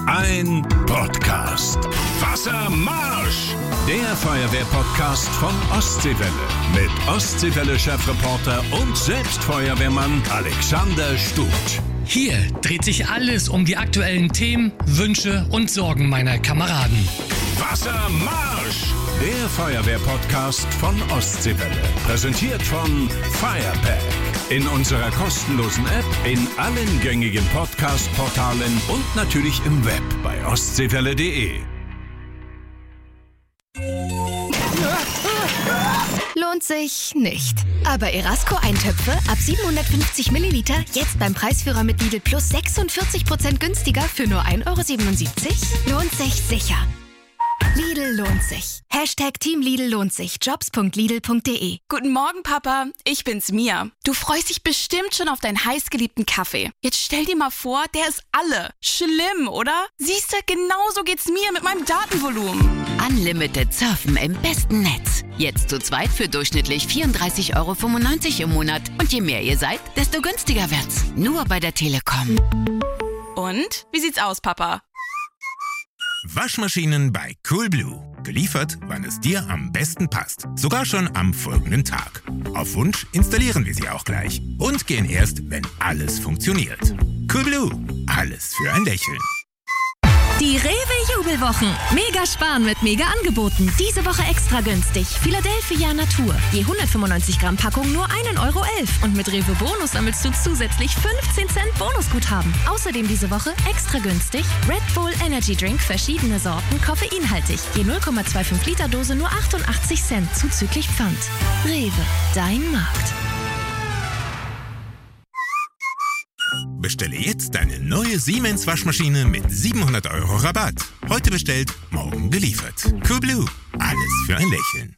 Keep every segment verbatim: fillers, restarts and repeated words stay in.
ein Podcast. Wassermarsch! Der Feuerwehr-Podcast von Ostseewelle. Mit Ostseewelle-Chefreporter und Selbstfeuerwehrmann Alexander Stuth. Hier dreht sich alles um die aktuellen Themen, Wünsche und Sorgen meiner Kameraden. Wassermarsch! Der Feuerwehr-Podcast von Ostseewelle. Präsentiert von Firepack. In unserer kostenlosen App, in allen gängigen Podcast-Portalen und natürlich im Web bei ostseewelle punkt de. Lohnt sich nicht. Aber Erasco-Eintöpfe ab siebenhundertfünfzig Milliliter jetzt beim Preisführer mit Lidl Plus sechsundvierzig Prozent günstiger für nur ein Euro siebenundsiebzig? Lohnt sich sicher. Lidl lohnt sich. Hashtag Team Lidl lohnt sich. Jobs punkt lidl punkt de. Guten Morgen, Papa. Ich bin's, Mia. Du freust dich bestimmt schon auf deinen heißgeliebten Kaffee. Jetzt stell dir mal vor, der ist alle. Schlimm, oder? Siehste, genauso geht's mir mit meinem Datenvolumen. Unlimited Surfen im besten Netz. Jetzt zu zweit für durchschnittlich vierunddreißig Euro fünfundneunzig im Monat. Und je mehr ihr seid, desto günstiger wird's. Nur bei der Telekom. Und? Wie sieht's aus, Papa? Waschmaschinen bei Coolblue. Geliefert, wann es dir am besten passt. Sogar schon am folgenden Tag. Auf Wunsch installieren wir sie auch gleich. Und gehen erst, wenn alles funktioniert. Coolblue. Alles für ein Lächeln. Die Rewe-Jubelwochen. Mega sparen mit Mega-Angeboten. Diese Woche extra günstig. Philadelphia Natur. Je hundertfünfundneunzig Gramm Packung nur ein Euro elf. Und mit Rewe Bonus sammelst du zusätzlich fünfzehn Cent Bonusguthaben. Außerdem diese Woche extra günstig Red Bull Energy Drink, verschiedene Sorten, koffeinhaltig. Je null Komma fünfundzwanzig Liter Dose nur achtundachtzig Cent zuzüglich Pfand. Rewe, dein Markt. Bestelle jetzt deine neue Siemens Waschmaschine mit siebenhundert Euro Rabatt. Heute bestellt, morgen geliefert. Coolblue. Alles für ein Lächeln.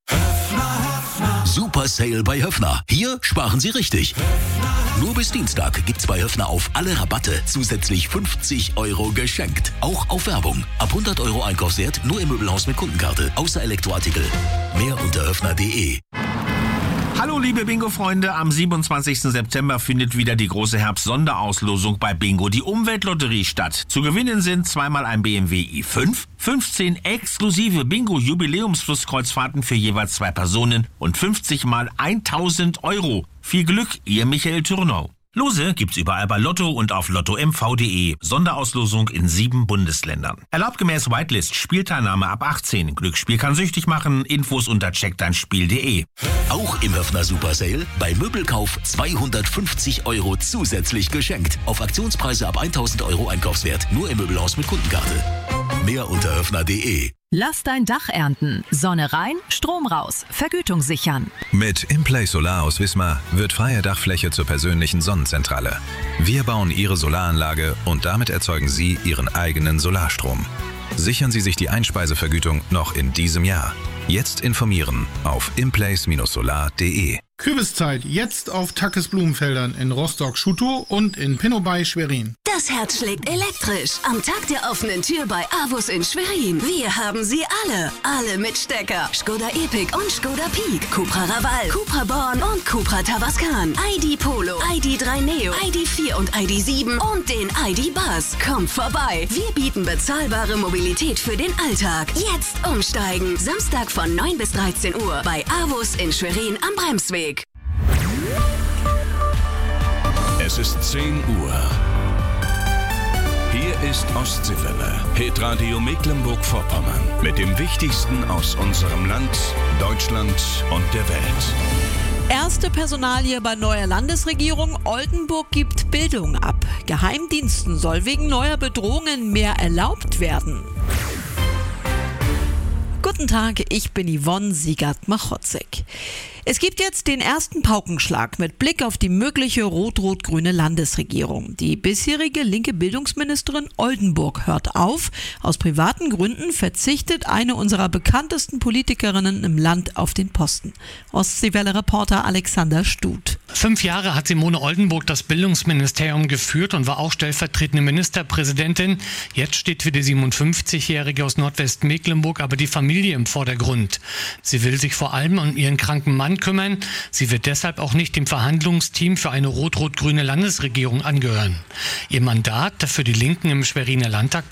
Super Sale bei Höffner. Hier sparen Sie richtig. Nur bis Dienstag gibt's bei Höffner auf alle Rabatte zusätzlich fünfzig Euro geschenkt. Auch auf Werbung. Ab hundert Euro Einkaufswert nur im Möbelhaus mit Kundenkarte. Außer Elektroartikel. Mehr unter höffner punkt de. Hallo liebe Bingo-Freunde, am siebenundzwanzigsten September findet wieder die große Herbst-Sonderauslosung bei Bingo, die Umweltlotterie, statt. Zu gewinnen sind zweimal ein B M W i fünf, fünfzehn exklusive Bingo-Jubiläumsflusskreuzfahrten für jeweils zwei Personen und fünfzig mal tausend Euro. Viel Glück, Ihr Michael Thürnau. Lose gibt's überall bei Lotto und auf lotto m v punkt de. Sonderauslosung in sieben Bundesländern. Erlaubt gemäß Whitelist, Spielteilnahme ab achtzehn. Glücksspiel kann süchtig machen. Infos unter check dein spiel punkt de. Auch im Höffner Super Sale bei Möbelkauf zweihundertfünfzig Euro zusätzlich geschenkt. Auf Aktionspreise ab tausend Euro Einkaufswert. Nur im Möbelhaus mit Kundenkarte. Mehr unter höffner punkt de. Lass dein Dach ernten. Sonne rein, Strom raus. Vergütung sichern. Mit Implay Solar aus Wismar wird freie Dachfläche zur persönlichen Sonnenzentrale. Wir bauen Ihre Solaranlage und damit erzeugen Sie Ihren eigenen Solarstrom. Sichern Sie sich die Einspeisevergütung noch in diesem Jahr. Jetzt informieren auf implays solar punkt de. Kürbiszeit jetzt auf Tackes Blumenfeldern in Rostock-Schutow und in Pinobay Schwerin. Das Herz schlägt elektrisch. Am Tag der offenen Tür bei Avus in Schwerin. Wir haben sie alle. Alle mit Stecker. Skoda Epic und Skoda Peak. Cupra Raval, Cupra Born und Cupra Tavascan. I D Polo, I D drei Neo, I D vier und I D sieben und den I D Buzz. Kommt vorbei. Wir bieten bezahlbare Mobilität für den Alltag. Jetzt umsteigen. Samstag von neun bis dreizehn Uhr bei Avus in Schwerin am Bremsweg. Es ist zehn Uhr. Hier ist Ostseewelle, Hitradio Mecklenburg-Vorpommern. Mit dem Wichtigsten aus unserem Land, Deutschland und der Welt. Erste Personalie bei neuer Landesregierung. Oldenburg gibt Bildung ab. Geheimdiensten soll wegen neuer Bedrohungen mehr erlaubt werden. Guten Tag, ich bin Yvonne Siegert-Machotzek. Es gibt jetzt den ersten Paukenschlag mit Blick auf die mögliche rot-rot-grüne Landesregierung. Die bisherige linke Bildungsministerin Oldenburg hört auf. Aus privaten Gründen verzichtet eine unserer bekanntesten Politikerinnen im Land auf den Posten. Ostseewelle-Reporter Alexander Stuth. Fünf Jahre hat Simone Oldenburg das Bildungsministerium geführt und war auch stellvertretende Ministerpräsidentin. Jetzt steht für die siebenundfünfzigjährige aus Nordwestmecklenburg aber die Familie im Vordergrund. Sie will sich vor allem um ihren kranken Mann kümmern. Sie wird deshalb auch nicht dem Verhandlungsteam für eine rot-rot-grüne Landesregierung angehören. Ihr Mandat für die Linken im Schweriner Landtag